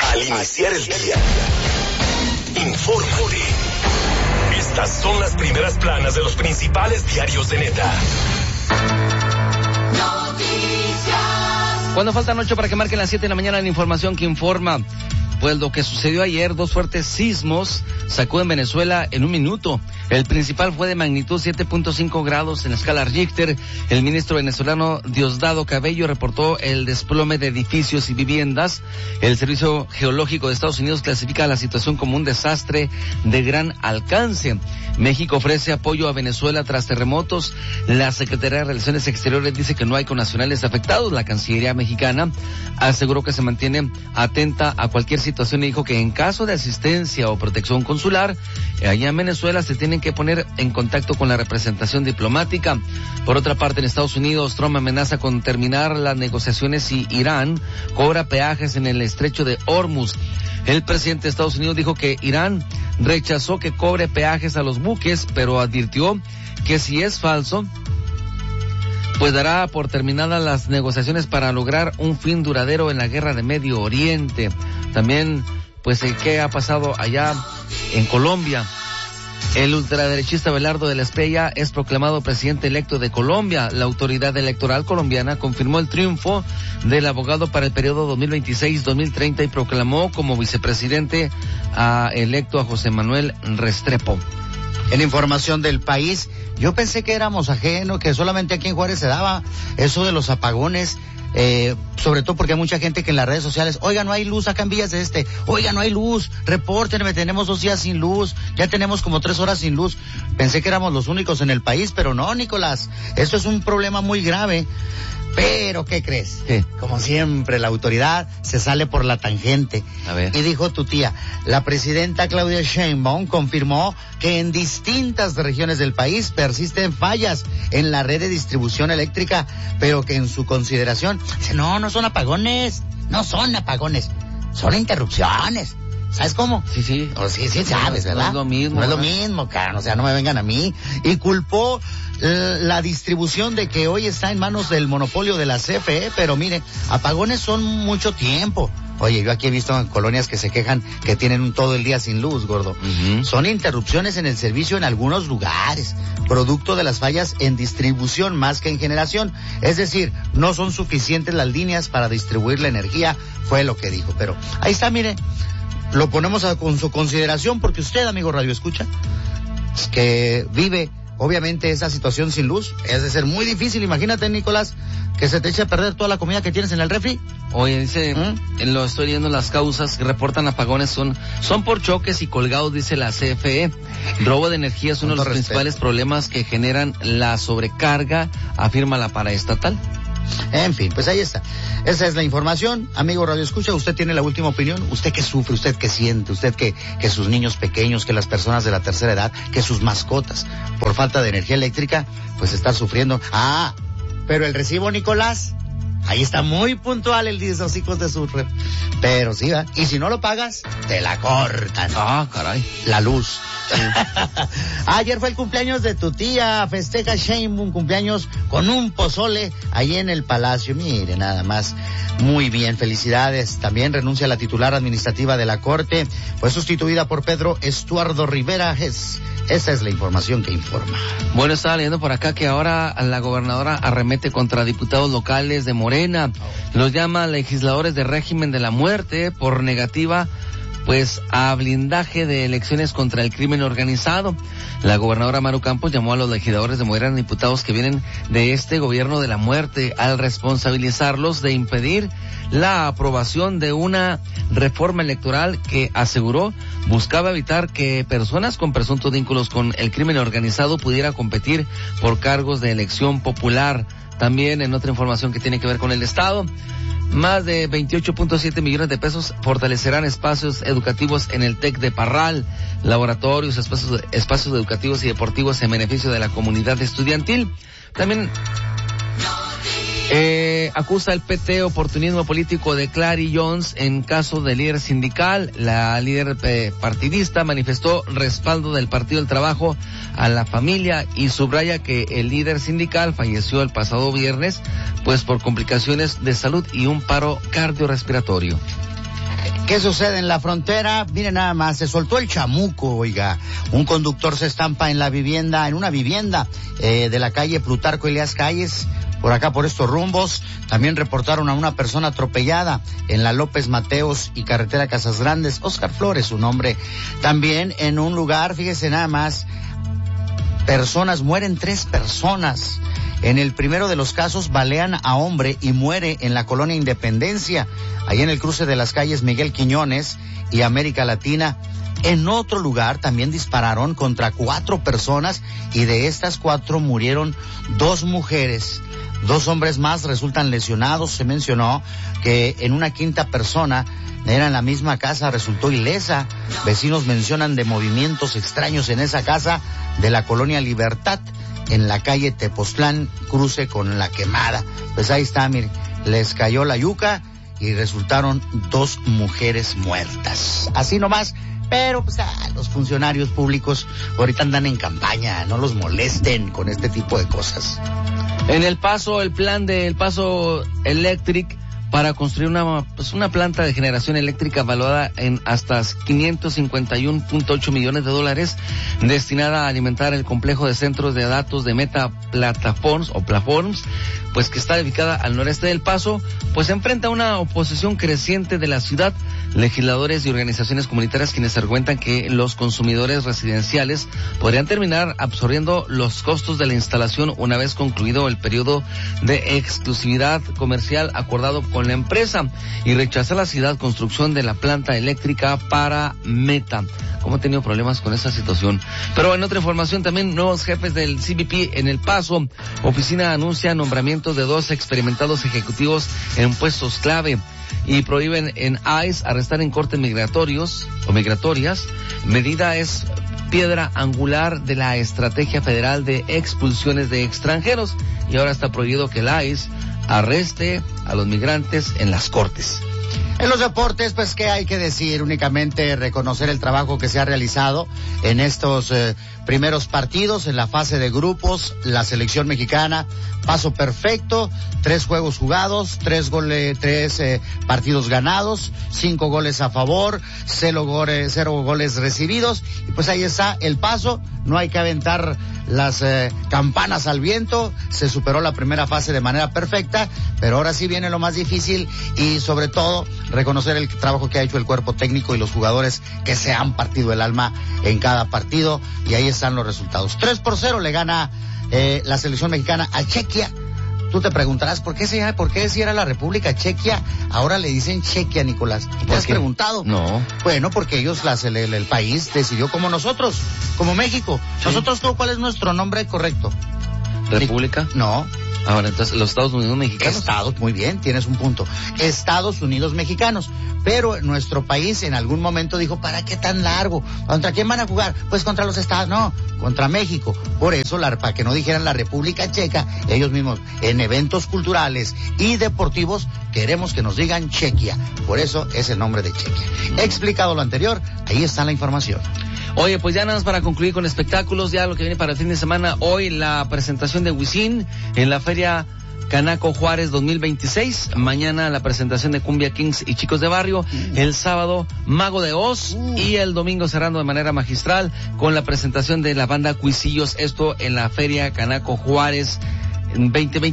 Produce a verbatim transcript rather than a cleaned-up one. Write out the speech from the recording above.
Al iniciar el día, infórmate. Estas son las primeras planas de los principales diarios de Neta. Cuando faltan ocho para que marquen las siete de la mañana, la información que informa. Pues lo que sucedió ayer, dos fuertes sismos sacuden Venezuela en un minuto. El principal fue de magnitud siete punto cinco grados en la escala Richter. El ministro venezolano Diosdado Cabello reportó el desplome de edificios y viviendas. El Servicio Geológico de Estados Unidos clasifica la situación como un desastre de gran alcance. México ofrece apoyo a Venezuela tras terremotos. La Secretaría de Relaciones Exteriores dice que no hay connacionales afectados. La Cancillería mexicana aseguró que se mantiene atenta a cualquier situación y dijo que en caso de asistencia o protección consular, allá en Venezuela se tienen que poner en contacto con la representación diplomática. Por otra parte, en Estados Unidos, Trump amenaza con terminar las negociaciones si Irán cobra peajes en el estrecho de Hormuz. El presidente de Estados Unidos dijo que Irán rechazó que cobre peajes a los buques, pero advirtió que si es falso, pues dará por terminadas las negociaciones para lograr un fin duradero en la guerra de Medio Oriente. También, pues, ¿qué ha pasado allá en Colombia? El ultraderechista Abelardo de la Espriella es proclamado presidente electo de Colombia. La autoridad electoral colombiana confirmó el triunfo del abogado para el periodo dos mil veintiséis dos mil treinta y proclamó como vicepresidente a electo a José Manuel Restrepo. En información del país, yo pensé que éramos ajenos, que solamente aquí en Juárez se daba eso de los apagones. Eh, sobre todo porque hay mucha gente que en las redes sociales, oiga, no hay luz acá en Villas de Este, oiga, no hay luz, repórtenme, tenemos dos días sin luz, ya tenemos como tres horas sin luz. Pensé que éramos los únicos en el país, pero no, Nicolás, esto es un problema muy grave. Pero, ¿qué crees? ¿Qué? Como siempre, la autoridad se sale por la tangente. A ver. Y dijo tu tía, la presidenta Claudia Sheinbaum confirmó que en distintas regiones del país persisten fallas en la red de distribución eléctrica, pero que en su consideración, dice, no, no son apagones, no son apagones, son interrupciones. ¿Sabes cómo? Sí, sí. O sí, sí sabes, ¿verdad? No es lo mismo. No es lo ¿verdad? mismo, cara, o sea, no me vengan a mí. Y culpó eh, la distribución de que hoy está en manos del monopolio de la C F E, pero mire, apagones son mucho tiempo. Oye, yo aquí he visto colonias que se quejan que tienen todo el día sin luz, gordo. Uh-huh. Son interrupciones en el servicio en algunos lugares, producto de las fallas en distribución más que en generación. Es decir, no son suficientes las líneas para distribuir la energía, fue lo que dijo. Pero ahí está, mire. Lo ponemos a, con su consideración porque usted, amigo Radio Escucha, que vive obviamente esa situación sin luz, es de ser muy difícil. Imagínate, Nicolás, que se te eche a perder toda la comida que tienes en el refri. Oye, dice, ¿Mm? lo estoy viendo, las causas que reportan apagones son son por choques y colgados, dice la C F E. Robo de energía es uno de los principales problemas que generan la sobrecarga, afirma la paraestatal. En fin, pues ahí está. Esa es la información. Amigo Radio Escucha, usted tiene la última opinión. Usted que sufre, usted que siente, usted que, que sus niños pequeños, que las personas de la tercera edad, que sus mascotas, por falta de energía eléctrica, pues están sufriendo. Ah, pero el recibo, Nicolás, ahí está muy puntual el diez hocicos de su red. Pero sí, ¿va? Y si no lo pagas, te la cortan. Ah, caray. La luz. Sí. Ayer fue el cumpleaños de tu tía, festeja Sheinbaum cumpleaños con un pozole ahí en el Palacio. Mire, nada más. Muy bien, felicidades. También renuncia la titular administrativa de la Corte, fue sustituida por Pedro Estuardo Rivera. Es, esa es la información que informa. Bueno, estaba leyendo por acá que ahora la gobernadora arremete contra diputados locales de Morena. Los llama legisladores de régimen de la muerte por negativa pues a blindaje de elecciones contra el crimen organizado. La gobernadora Maru Campos llamó a los legisladores de Morena, diputados que vienen de este gobierno de la muerte, al responsabilizarlos de impedir la aprobación de una reforma electoral que, aseguró, buscaba evitar que personas con presuntos vínculos con el crimen organizado pudieran competir por cargos de elección popular. También en otra información que tiene que ver con el Estado, más de veintiocho punto siete millones de pesos fortalecerán espacios educativos en el TEC de Parral, laboratorios, espacios, espacios educativos y deportivos en beneficio de la comunidad estudiantil. También eh, acusa el P T oportunismo político de Clary Jones en caso de líder sindical. La líder eh, partidista manifestó respaldo del Partido del Trabajo a la familia y subraya que el líder sindical falleció el pasado viernes pues por complicaciones de salud y un paro cardiorrespiratorio. ¿Qué sucede en la frontera? Miren nada más, se soltó el chamuco, oiga. Un conductor se estampa en la vivienda, en una vivienda eh, de la calle Plutarco Elías Calles, por acá por estos rumbos. También reportaron a una persona atropellada en la López Mateos y carretera Casas Grandes, Oscar Flores su nombre. También en un lugar, fíjese nada más, personas, mueren tres personas. En el primero de los casos balean a hombre y muere en la colonia Independencia, ahí en el cruce de las calles Miguel Quiñones y América Latina. En otro lugar también dispararon contra cuatro personas y de estas cuatro murieron dos mujeres. Dos hombres más resultan lesionados. Se mencionó que en una quinta persona, era en la misma casa, resultó ilesa. Vecinos mencionan de movimientos extraños en esa casa de la colonia Libertad, en la calle Tepoztlán, cruce con La Quemada. Pues ahí está, mire, les cayó la yuca y resultaron dos mujeres muertas. Así nomás, pero pues ah, los funcionarios públicos ahorita andan en campaña, no los molesten con este tipo de cosas. En El Paso, el plan de El Paso Electric para construir una pues una planta de generación eléctrica valuada en hasta quinientos cincuenta y uno punto ocho millones de dólares, destinada a alimentar el complejo de centros de datos de Meta Platforms o Platforms, pues que está ubicada al noreste del Paso, pues enfrenta una oposición creciente de la ciudad. Legisladores y organizaciones comunitarias quienes argumentan que los consumidores residenciales podrían terminar absorbiendo los costos de la instalación una vez concluido el periodo de exclusividad comercial acordado con la empresa, y rechazar la ciudad construcción de la planta eléctrica para Meta. ¿Cómo ha tenido problemas con esa situación? Pero en otra información también, nuevos jefes del C B P en El Paso. Oficina anuncia nombramientos de dos experimentados ejecutivos en puestos clave y prohíben en I C E arrestar en cortes migratorios o migratorias. Medida es piedra angular de la estrategia federal de expulsiones de extranjeros, y ahora está prohibido que el I C E arreste a los migrantes en las cortes. En los deportes, pues, ¿qué hay que decir? Únicamente reconocer el trabajo que se ha realizado en estos eh, primeros partidos, en la fase de grupos, la selección mexicana, paso perfecto, tres juegos jugados, tres goles, tres eh, partidos ganados, cinco goles a favor, cero goles, cero goles recibidos, y pues ahí está el paso. No hay que aventar las eh, campanas al viento. Se superó la primera fase de manera perfecta, pero ahora sí viene lo más difícil, y sobre todo reconocer el trabajo que ha hecho el cuerpo técnico y los jugadores que se han partido el alma en cada partido, y ahí están los resultados. tres por cero le gana eh, la selección mexicana a Chequia. Tú te preguntarás, ¿por qué se llama, por qué si era la República Chequia, ahora le dicen Chequia, Nicolás? ¿Te has preguntado? No. Bueno, porque ellos, las, el, el, el país decidió como nosotros, como México. Sí. Nosotros, ¿cuál es nuestro nombre correcto? ¿República? No. Ahora, entonces, los Estados Unidos mexicanos. Estados, muy bien, tienes un punto. Estados Unidos mexicanos. Pero nuestro país en algún momento dijo, ¿para qué tan largo? ¿Contra quién van a jugar? Pues contra los Estados, no, contra México. Por eso, la, para que no dijeran la República Checa, ellos mismos, en eventos culturales y deportivos, queremos que nos digan Chequia. Por eso es el nombre de Chequia. He explicado lo anterior, ahí está la información. Oye, pues ya nada más para concluir con espectáculos, ya lo que viene para el fin de semana, hoy la presentación de Wisin en la Feria Canaco Juárez dos mil veintiséis, mañana la presentación de Cumbia Kings y Chicos de Barrio, el sábado Mago de Oz, y el domingo cerrando de manera magistral con la presentación de la banda Cuisillos, esto en la Feria Canaco Juárez veinte veinte.